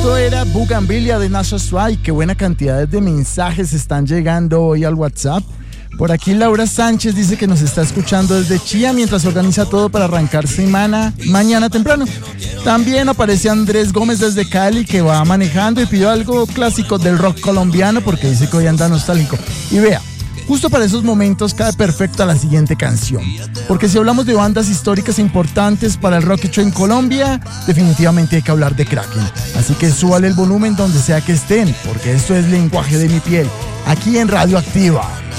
Esto era Bugambilia de Nasha Sway. Qué buena cantidad de mensajes están llegando hoy al WhatsApp. Por aquí Laura Sánchez dice que nos está escuchando desde Chía mientras organiza todo para arrancar semana mañana temprano. También aparece Andrés Gómez desde Cali, que va manejando y pidió algo clásico del rock colombiano porque dice que hoy anda nostálgico. Y vea, justo para esos momentos cae perfecta la siguiente canción, porque si hablamos de bandas históricas importantes para el rock hecho en Colombia, definitivamente hay que hablar de Kraken. Así que súbale el volumen donde sea que estén, porque esto es Lenguaje de mi piel, aquí en Radio Activa.